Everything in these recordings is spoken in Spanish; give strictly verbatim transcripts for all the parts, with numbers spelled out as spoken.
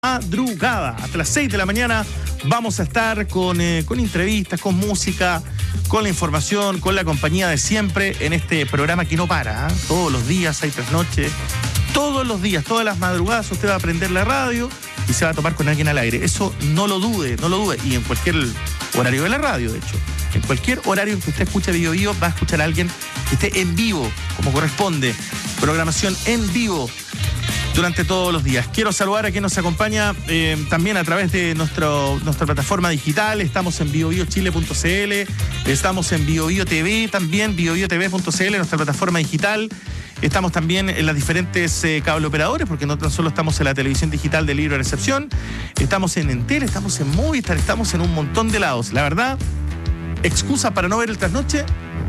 Madrugada, hasta las seis de la mañana vamos a estar con, eh, con entrevistas, con música, con la información, con la compañía de siempre en este programa que no para, ¿eh? Todos los días hay trasnoche, todos los días, todas las madrugadas usted va a prender la radio y se va a tomar con alguien al aire. Eso no lo dude, no lo dude. Y en cualquier horario de la radio, de hecho. En cualquier horario en que usted escuche Bio Bio, va a escuchar a alguien que esté en vivo, como corresponde. Programación en vivo durante todos los días. Quiero saludar a quien nos acompaña eh, también a través de nuestro, nuestra plataforma digital. Estamos en bio bio chile punto c l, estamos en Bio Bio T V también, bio bio t v punto c l, nuestra plataforma digital. Estamos también en las diferentes eh, cable operadores, porque no tan solo estamos en la televisión digital de libre recepción, estamos en Entel, estamos en Movistar, estamos en un montón de lados. La verdad, excusa para no ver el trasnoche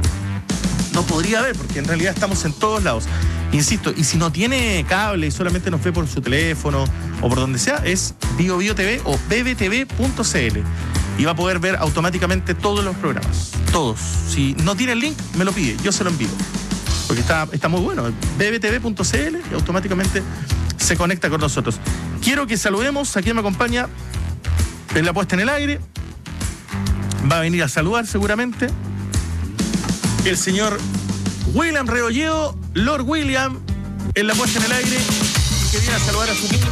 no podría haber, porque en realidad estamos en todos lados. Insisto, y si no tiene cable y solamente nos ve por su teléfono o por donde sea, es Bio Bio T V o b b t v punto c l y va a poder ver automáticamente todos los programas. Todos. Si no tiene el link, me lo pide, yo se lo envío. Porque está, está muy bueno. b b t v punto c l y automáticamente se conecta con nosotros. Quiero que saludemos a quien me acompaña en la puesta en el aire. Va a venir a saludar seguramente el señor William Rebolledo, Lord William, en la puesta en el aire, que viene a saludar a su público.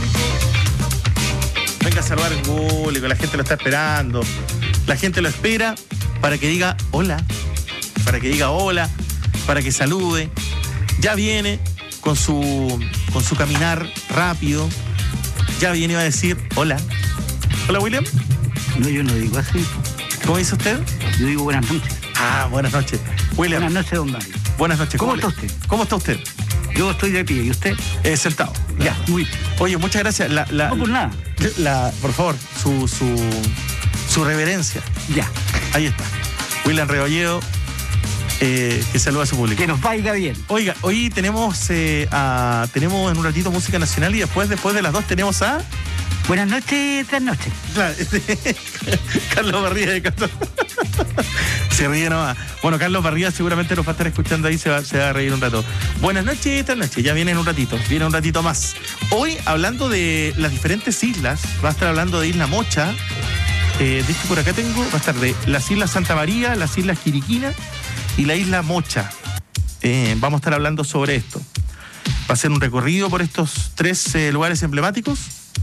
Venga a saludar al público, la gente lo está esperando. La gente lo espera para que diga hola, para que diga hola, para que salude. Ya viene con su, con su caminar rápido. Ya viene a decir hola. Hola, William. No, yo no digo así. ¿Cómo dice usted? Yo digo buenas noches. Ah, buenas noches. William. Buenas noches, don Mario. Buenas noches. ¿Cómo, ¿Cómo está le... usted? ¿Cómo está usted? Yo estoy de pie. ¿Y usted? Eh, sentado. Ya, muy bien. Oye, muchas gracias. La, la, no por nada. La, por favor, su, su, su reverencia. Ya. Ahí está. William Rebolledo, eh, que saluda a su público. Que nos vaya bien. Oiga, hoy tenemos, eh, a, tenemos en un ratito música nacional y después, después de las dos tenemos a... Buenas noches, tras noches. Claro, este, Carlos Barría de Castro. Se ríe nomás. Bueno, Carlos Barría seguramente nos va a estar escuchando ahí, se va, se va a reír un rato. Buenas noches, esta noche, ya viene en un ratito, viene un ratito más. Hoy, hablando de las diferentes islas, va a estar hablando de Isla Mocha. Eh, de hecho, por acá tengo, va a estar de las Islas Santa María, las Islas Quiriquina y la Isla Mocha. Eh, vamos a estar hablando sobre esto. Va a ser un recorrido por estos tres eh, lugares emblemáticos.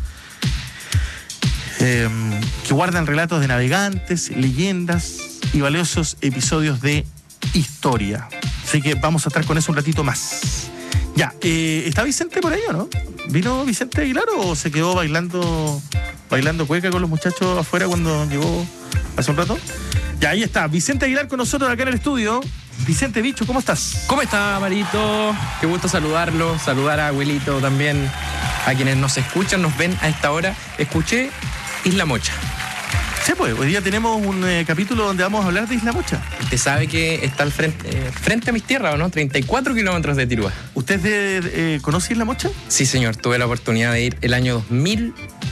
Eh, que guardan relatos de navegantes, leyendas y valiosos episodios de historia. Así que vamos a estar con eso un ratito más. Ya, eh, ¿está Vicente por ahí o no? ¿Vino Vicente Aguilar o se quedó bailando bailando cueca con los muchachos afuera cuando llegó hace un rato? Ya, ahí está, Vicente Aguilar con nosotros acá en el estudio. Vicente Bicho, ¿cómo estás? ¿Cómo está, Marito? Qué gusto saludarlo, saludar a Abuelito también, a quienes nos escuchan, nos ven a esta hora. Escuché Isla Mocha. Sí, pues, hoy día tenemos un eh, capítulo donde vamos a hablar de Isla Mocha. Usted sabe que está al frente, eh, frente a mis tierras, ¿o no? treinta y cuatro kilómetros de Tirúa. ¿Usted de, eh, conoce Isla Mocha? Sí, señor. Tuve la oportunidad de ir el año dos mil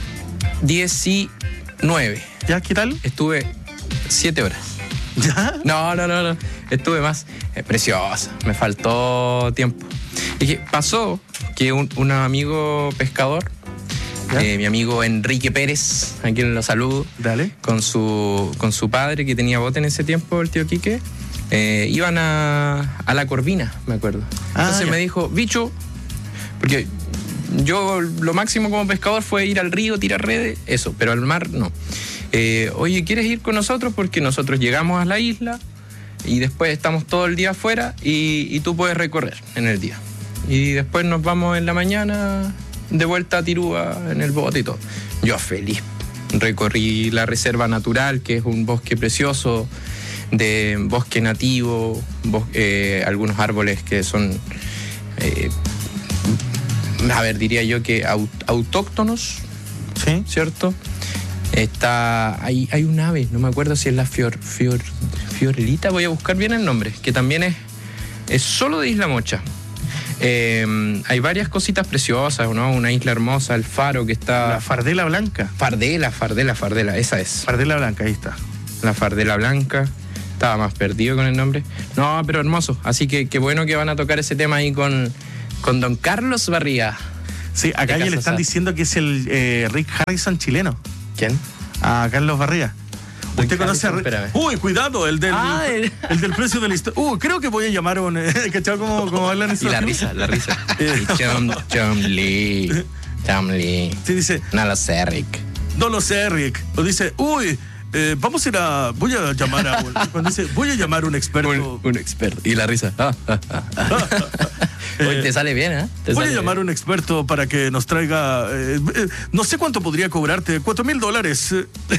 diecinueve. ¿Ya? ¿Qué tal? Estuve siete horas. ¿Ya? No, no, no, no. Estuve más. Es preciosa. Me faltó tiempo. Y que pasó que un, un amigo pescador, Eh, mi amigo Enrique Pérez, a quien lo saludo, Dale. Con su, con su padre que tenía bote en ese tiempo, el tío Quique, eh, iban a, a La Corvina, me acuerdo. Ah, Entonces ya. me dijo, bicho, porque yo lo máximo como pescador fue ir al río, tirar redes, eso, pero al mar no. Eh, Oye, ¿quieres ir con nosotros? Porque nosotros llegamos a la isla y después estamos todo el día afuera y, y tú puedes recorrer en el día. Y después nos vamos en la mañana de vuelta a Tirúa en el bote y todo. Yo feliz. Recorrí la reserva natural, que es un bosque precioso, de bosque nativo, bosque, eh, algunos árboles que son, eh, a ver, diría yo que aut autóctonos, ¿sí? ¿Cierto? Está, hay, hay un ave, no me acuerdo si es la fior, fior, fiorelita, voy a buscar bien el nombre, que también es, es solo de Isla Mocha. Eh, hay varias cositas preciosas, ¿no? Una isla hermosa, el faro que está... La Fardela Blanca. Fardela, Fardela, Fardela, esa es. Fardela Blanca, ahí está. La Fardela Blanca. Estaba más perdido con el nombre. No, pero hermoso. Así que qué bueno que van a tocar ese tema ahí con, con don Carlos Barría. Sí, acá de ya le Casa están Sá. diciendo que es el eh, Rick Harrison chileno, ¿Quién? a Carlos Barriga. ¿Usted Rick conoce a Harrison, Rick? espérame. Uy, cuidado, el del, Ah, el- el del precio de la historia. Uh, creo que voy a llamar a un... ¿Cachai cómo, cómo hablan eso? Y la risa, la risa. Y Tom, Tom Lee. Tom Lee. Sí, dice, No lo sé, Rick. no lo sé, Rick. O dice, uy, eh, vamos a ir a... Voy a llamar a un... Cuando dice, voy a llamar a un experto... Un, un experto. Y la risa. Ah, ah, ah, ah. Hoy te sale bien, ¿eh? Te Voy a sale llamar a bien. un experto para que nos traiga... eh, eh, no sé cuánto podría cobrarte. Cuatro mil dólares.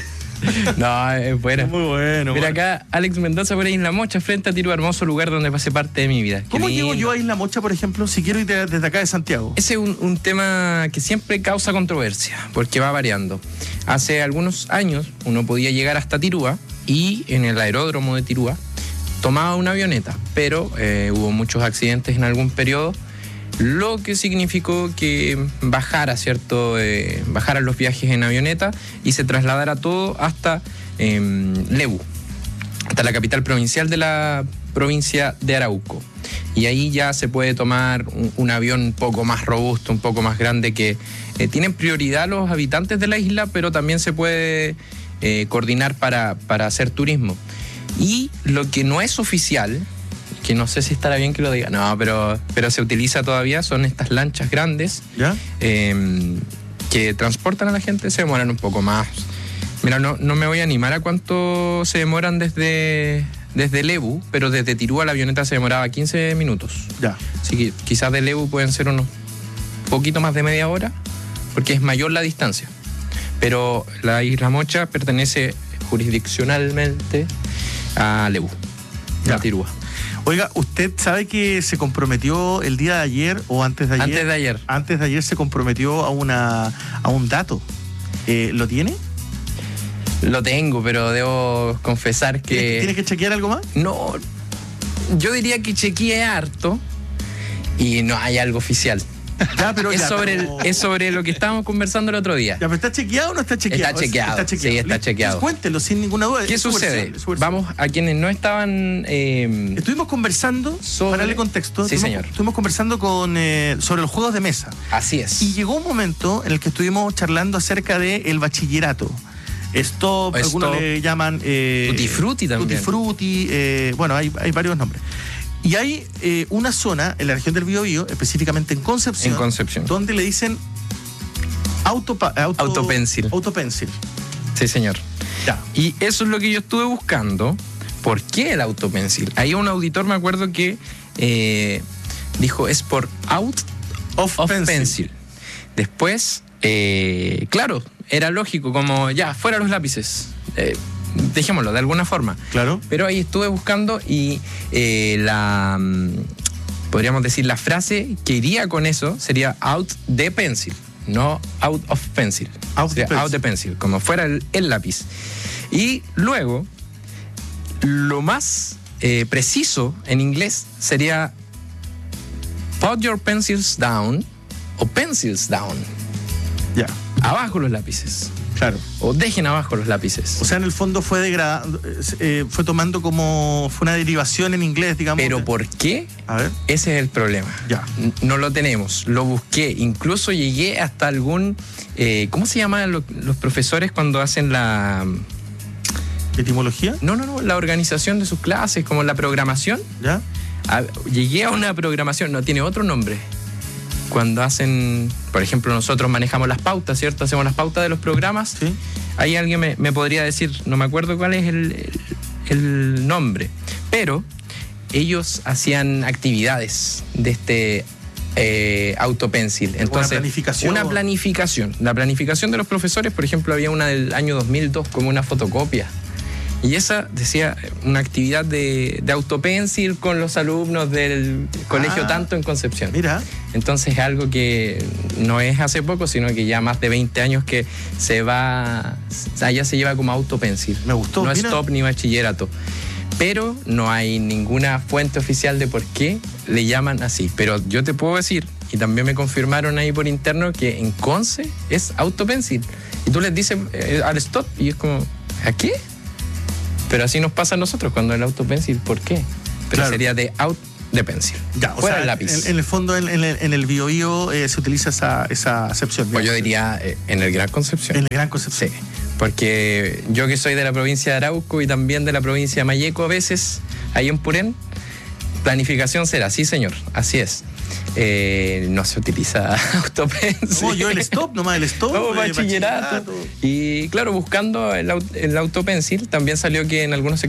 No, es buena. Muy bueno. Mira bueno. acá, Alex Mendoza por Isla Mocha, frente a Tiro Hermoso, lugar donde pasé parte de mi vida. Qué ¿Cómo llego lindo. yo a Isla Mocha, por ejemplo, si quiero ir de- desde acá de Santiago? Ese es un, un tema que siempre causa controversia, porque va variando. Hace algunos años uno podía llegar hasta Tirúa y en el aeródromo de Tirúa tomaba una avioneta, pero eh, hubo muchos accidentes en algún periodo, lo que significó que bajara, ¿cierto? Eh, bajaran los viajes en avioneta y se trasladara todo hasta eh, Lebu, hasta la capital provincial de la provincia de Arauco. Y ahí ya se puede tomar un, un avión un poco más robusto, un poco más grande, que eh, tienen prioridad los habitantes de la isla, pero también se puede eh, coordinar para, para hacer turismo. Y lo que no es oficial, que no sé si estará bien que lo diga, no, pero, pero se utiliza todavía, son estas lanchas grandes ¿Ya? eh, que transportan a la gente, se demoran un poco más. Mira, no, no me voy a animar a cuánto se demoran desde, desde Lebu, pero desde Tirúa la avioneta se demoraba quince minutos. Ya. Así que quizás de Lebu pueden ser unos poquito más de media hora, porque es mayor la distancia. Pero la Isla Mocha pertenece jurisdiccionalmente a Lebu, Ya. a Tirúa. Oiga, ¿usted sabe que se comprometió el día de ayer o antes de ayer? Antes de ayer. Antes de ayer se comprometió a, una, a un dato. Eh, ¿Lo tiene? Lo tengo, pero debo confesar ¿Tienes que, que... ¿Tienes que chequear algo más? No, yo diría que chequeé harto y no hay algo oficial. Ya, pero Es ya, sobre, el- pero- es sobre lo que estábamos conversando el otro día. Ya, pero ¿está chequeado o no está chequeado? Está chequeado, Está chequeado. sí, está Listo. chequeado. Cuéntelo sin ninguna duda. ¿Qué Es su sucede? versión, es su versión. Vamos a quienes no estaban... eh, Estuvimos conversando, Sobre- para darle contexto, Sí, estuvimos, señor. estuvimos conversando con, eh, sobre los juegos de mesa. así es. Y llegó un momento en el que estuvimos charlando acerca del bachillerato. Stop, Stop. algunos le llaman... Eh, Tutti Frutti también. Tutti Frutti, eh, bueno, hay, hay varios nombres. Y hay eh, una zona en la región del Biobío, específicamente en Concepción, En Concepción. donde le dicen auto, auto, Autopencil. Autopencil. Sí, señor. Ya. Y eso es lo que yo estuve buscando. ¿Por qué el autopencil? Ahí un auditor, me acuerdo que eh, dijo, es por out Of, of pencil. pencil. Después, eh, claro, era lógico, como ya, fuera los lápices. Eh, dejémoslo de alguna forma. Claro. Pero ahí estuve buscando y eh, la, mm, podríamos decir, la frase que iría con eso sería out de pencil, no out of pencil. Out Sería the pencil. out de pencil, como fuera el, el lápiz. Y luego, lo más eh, preciso en inglés sería put your pencils down o pencils down. Ya, Abajo los lápices. claro. O dejen abajo los lápices. O sea, en el fondo fue degradando, eh, fue tomando como, fue una derivación en inglés, digamos. Pero de- ¿por qué? A ver. Ese es el problema. Ya. N- No lo tenemos. Lo busqué. Incluso llegué hasta algún... eh, ¿Cómo se llaman lo- los profesores cuando hacen la... ¿Etimología? No, no, no. La organización de sus clases, como la programación. ¿Ya? A- llegué a una programación. No, tiene otro nombre. Cuando hacen... Por ejemplo, nosotros manejamos las pautas, ¿cierto? Hacemos las pautas de los programas. Sí. Ahí alguien me, me podría decir, no me acuerdo cuál es el, el- el nombre, pero ellos hacían actividades de este eh, autopencil. Entonces, planificación. Una planificación. La planificación de los profesores, por ejemplo, había una del año dos mil dos como una fotocopia. Y esa decía una actividad de, de autopencil con los alumnos del colegio Ah. tanto en Concepción. Mira. Entonces es algo que no es hace poco, sino que ya más de veinte años que se va, allá se lleva como autopencil. Me gustó, No es mira. top ni bachillerato. Pero no hay ninguna fuente oficial de por qué le llaman así. Pero yo te puedo decir, y también me confirmaron ahí por interno, que en Conce es autopencil. Y tú les dices eh, al stop y es como, ¿a qué? Pero así nos pasa a nosotros cuando el autopencil, ¿por qué? Pero Claro. sería de out de pencil. Ya, o fuera sea, el lápiz. En, en el fondo, en, en el, en el Biobío eh, se utiliza esa, esa acepción. Pues yo diría eh, en el Gran Concepción. En el Gran Concepción. Sí, porque yo que soy de la provincia de Arauco y también de la provincia de Malleco a veces, ahí en Purén, planificación será, sí señor, así es. Eh, no se utiliza autopencil. No, yo el stop, nomás el stop. No, eh, bachillerato. Y claro, buscando el, au- el autopencil, también salió que en algunos sectores